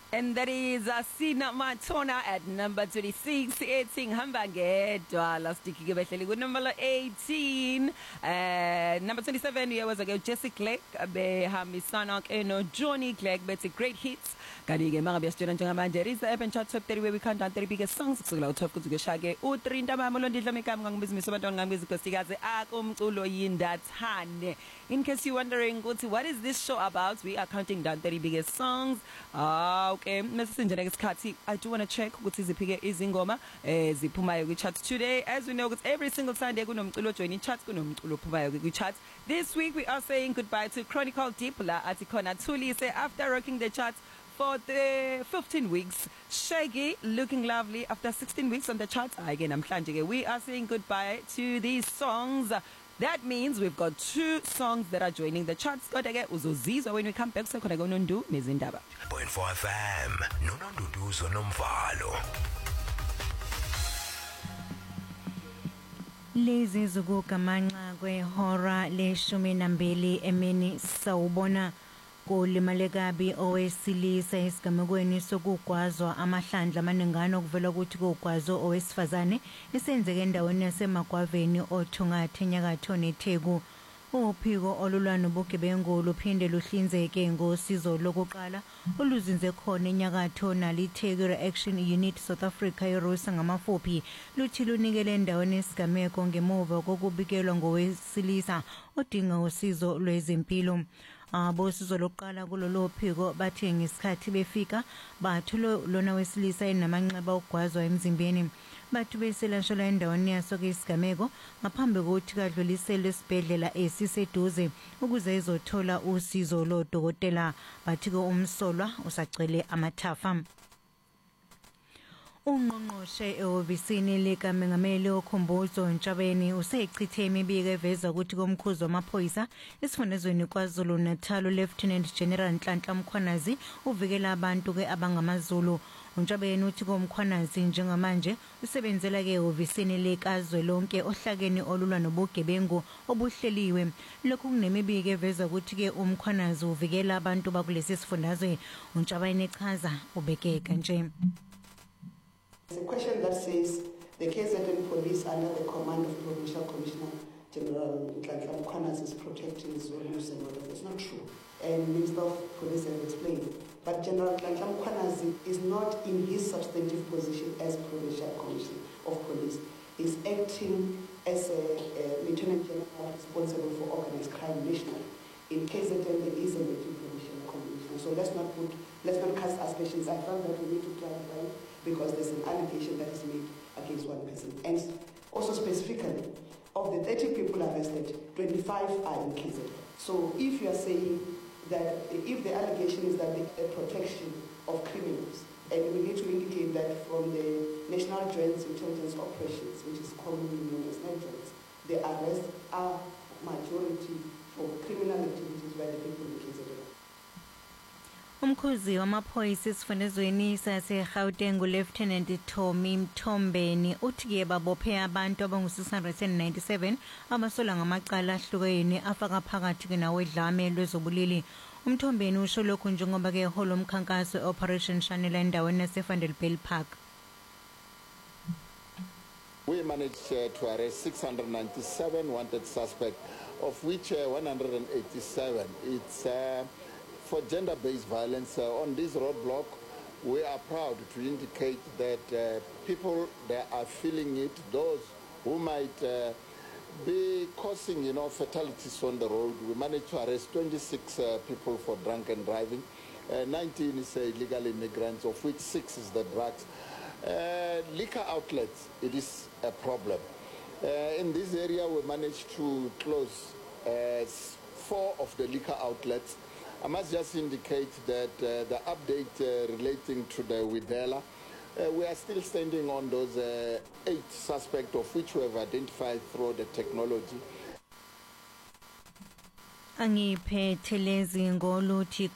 And that is Asina Matona at number 26. Eting hamba ngedwa last week ke behleli ku number 18. Number 27 here was again Jesse Clegg behambisana ke no Johnny Clegg bethi great hits. Kanti ke manga beyasitshela njengamanje is the Urban Chart Top 30 where we count down 30 biggest songs kusukela u12 kuze kushake u3 ntabama lo ndidla mikami ngangibizimisa abantu ngangibizwe nkosikazi akumculo yindathane. In case you wondering what is this show about, we are counting down 30 biggest songs. Okay, mase nje ngesikhathi I do want to check ukuthi ziphike izingoma ziphumayo ku chart today. As we know, every single Sunday kunomculo join chart kunomculo ophumayo ku chart. This week we are saying goodbye to Chronicle Deep la athi khona Thulise after rocking the charts for the 15 weeks. Shaggy looking lovely after 16 weeks on the charts. Again, namhlanje we are saying goodbye to these songs. That means we've got 2 songs that are joining the charts. Kodwa ke uzozizwa when we come back sekhona koNondu nezindaba. 0.4 FM noNonduduzo nomvalo. Lezi zukugamanxa kwehora le12 emini sawubona kolimale kabi owesilisa esigamekweni sokugwazwa amahlandla amaningana okuvela ukuthi kugwazo owesifazane isenzeke endaweni yasemagwaveni othungathe enyakatho neTheku. Uphiko olulwa nobugebengu luphinde luhlinzeke ngosizo lokuqala oluzinze khona enyakatho naliTheku Reaction Unit South Africa eRusa ngamafuphi luthi lunikele endaweni esigameko ngemuva kokubikelwa ngowesilisa odinga usizo lwezempilo. Abosizo lokuqala kulolu phiko bathi ngesikhathi befika bathola lona wesilisa enamanxeba okugwazwa emzimbeni. Bathu beselashela endaweni yaso ke isigameko ngaphambi kokuthi kadluliselwe esibhedlela esiseduze ukuze izothola usizo lodokotela. Bathi ke umsolwa usacele amathafa. Ungqongqoshe ehhovisini likaMengameli okhumbuzo Ntshabeni usechithe imibiko eveza ukuthi komkhuzo wamaphoyisa esifundazweni kwaZulu Natal Lieutenant General Nhlanhla Mkhwanazi uvikela abantu ke abangamaZulu. uNtshabeni uthi komkhwanazi njengamanje usebenzela ke ehhovisini lekazwe lonke ohlakeni olulwa nobugebengu obuhleliwe. Lokhu kunemibiko eveza ukuthi ke umkhwanazi uvikela abantu bakulesi sifundazwe. uNtshabeni echaza ubeke kanje. It's a question that says the KZN police under the command of Provincial Commissioner General Nhlanhla Mkhwanazi is protecting Zulus and whatever. It's not true. And Minister of Police has explained. But General Nhlanhla Mkhwanazi is not in his substantive position as Provincial Commissioner of Police. He's acting as a Lieutenant General responsible for organized crime nationally. In KZN there is a Provincial Commissioner. So let's not cast aspersions. I felt that we need to clarify because there's an allegation that is made against one person. And also specifically, of the 30 people arrested, 25 are in KZN. So if you are saying that if the allegation is that the protection of criminals, and we need to indicate that from the National Joint Intelligence Operations, which is commonly known as NEJOINTS, the arrests are majority for criminal activities by the people in KZN. Umkhuzi wamaphoyisa esifundazweni saseGauteng uLieutenant Tommy Mthombeni uthi ke babophe abantu abangu697 abasola ngamacala ahlukene afaka phakathi nawedlame lwezobulili. Umthombeni usho lokhu njengoba ke eholo umkhankaso Operation Channel endaweni yaseVanderbijl Park. We managed to arrest 697 wanted suspects, of which 187 it's for gender-based violence. On this roadblock, we are proud to indicate that people that are feeling it, those who might be causing, fatalities on the road. We managed to arrest 26 people for drunken driving. 19 is illegal immigrants, of which 6 is the drugs. Liquor outlets, it is a problem. In this area, we managed to close 4 of the liquor outlets. I must just indicate that the update relating to the Widela, we are still standing on those 8 suspects, of which we have identified through the technology. Angiphethe lezi ngoluthi